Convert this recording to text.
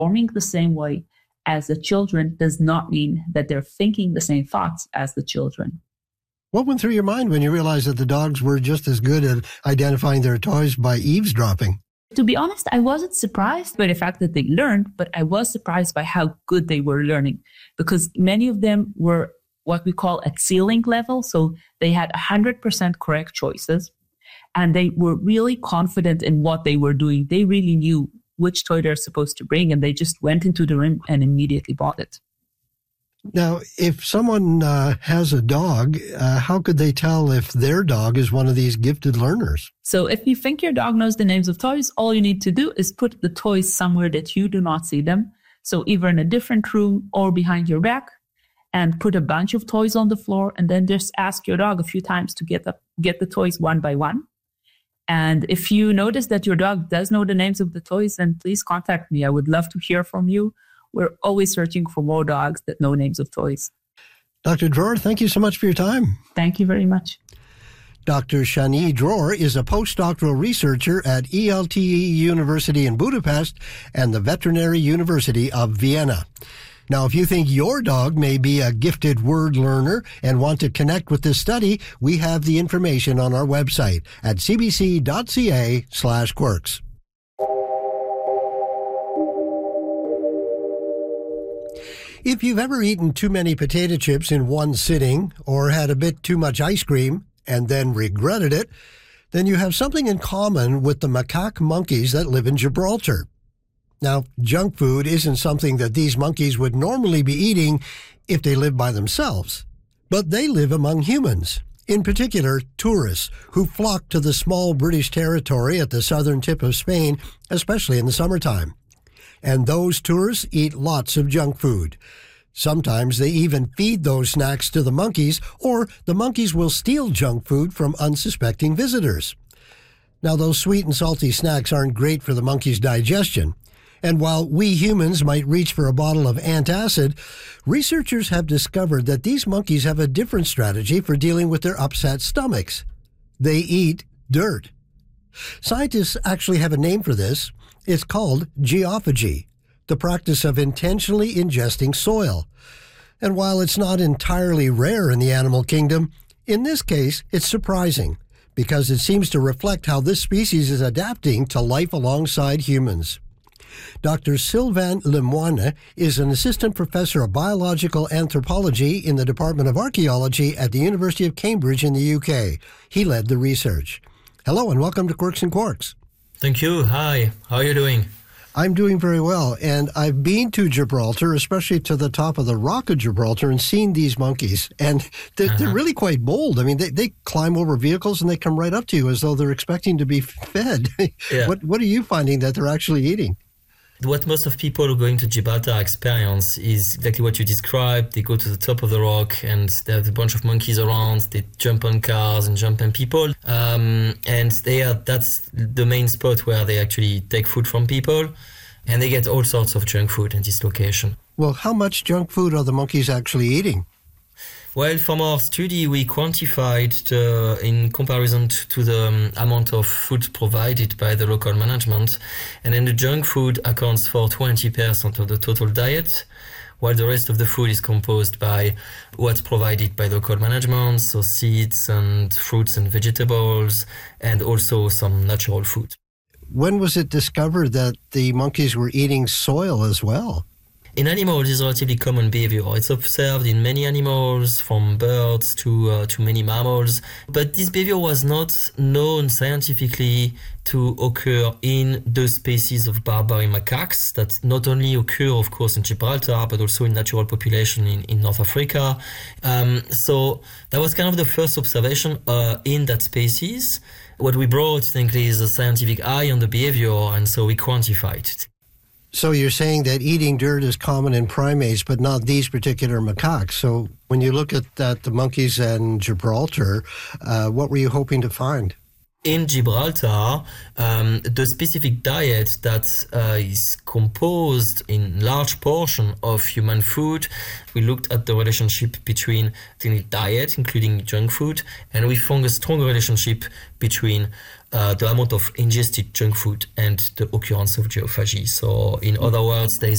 performing the same way as the children does not mean that they're thinking the same thoughts as the children. What went through your mind when you realized that the dogs were just as good at identifying their toys by eavesdropping? To be honest, I wasn't surprised by the fact that they learned, but I was surprised by how good they were learning, because many of them were what we call at ceiling level. So they had 100% correct choices, and they were really confident in what they were doing. They really knew which toy they're supposed to bring, and they just went into the room and immediately bought it. Now, if someone has a dog, how could they tell if their dog is one of these gifted learners? So if you think your dog knows the names of toys, all you need to do is put the toys somewhere that you do not see them. So either in a different room or behind your back, and put a bunch of toys on the floor, and then just ask your dog a few times to get the toys one by one. And if you notice that your dog does know the names of the toys, then please contact me. I would love to hear from you. We're always searching for more dogs that know names of toys. Dr. Dror, thank you so much for your time. Thank you very much. Dr. Shani Dror is a postdoctoral researcher at ELTE University in Budapest and the Veterinary University of Vienna. Now, if you think your dog may be a gifted word learner and want to connect with this study, we have the information on our website at cbc.ca/quirks. If you've ever eaten too many potato chips in one sitting or had a bit too much ice cream and then regretted it, then you have something in common with the macaque monkeys that live in Gibraltar. Now, junk food isn't something that these monkeys would normally be eating if they lived by themselves, but they live among humans, in particular tourists who flock to the small British territory at the southern tip of Spain, especially in the summertime. And those tourists eat lots of junk food. Sometimes they even feed those snacks to the monkeys, or the monkeys will steal junk food from unsuspecting visitors. Now, those sweet and salty snacks aren't great for the monkey's digestion. And while we humans might reach for a bottle of antacid, researchers have discovered that these monkeys have a different strategy for dealing with their upset stomachs. They eat dirt. Scientists actually have a name for this. It's called geophagy, the practice of intentionally ingesting soil. And while it's not entirely rare in the animal kingdom, in this case, it's surprising because it seems to reflect how this species is adapting to life alongside humans. Dr. Sylvain Lemoine is an assistant professor of biological anthropology in the Department of Archaeology at the University of Cambridge in the UK. He led the research. Hello and welcome to Quirks and Quarks. Thank you. Hi. How are you doing? I'm doing very well, and I've been to Gibraltar, especially to the top of the Rock of Gibraltar, and seen these monkeys, and they're really quite bold. I mean, they climb over vehicles and they come right up to you as though they're expecting to be fed. Yeah. What are you finding that they're actually eating? What most of people going to Gibraltar experience is exactly what you described. They go to the top of the rock and there's a bunch of monkeys around. They jump on cars and jump on people. And that's the main spot where they actually take food from people. And they get all sorts of junk food in this location. Well, how much junk food are the monkeys actually eating? Well, from our study, we quantified in comparison to the amount of food provided by the local management. And then the junk food accounts for 20% of the total diet, while the rest of the food is composed by what's provided by local management, so seeds and fruits and vegetables, and also some natural food. When was it discovered that the monkeys were eating soil as well? In animals, it's a relatively common behavior. It's observed in many animals, from birds to many mammals. But this behavior was not known scientifically to occur in the species of Barbary macaques that not only occur, of course, in Gibraltar, but also in natural population in North Africa. So that was kind of the first observation in that species. What we brought, thankfully, is a scientific eye on the behavior, and so we quantified it. So you're saying that eating dirt is common in primates, but not these particular macaques. So when you look at the monkeys and Gibraltar, what were you hoping to find? In Gibraltar, the specific diet that is composed in large portion of human food, we looked at the relationship between the diet, including junk food, and we found a strong relationship between the amount of ingested junk food and the occurrence of geophagy. So in other words, there is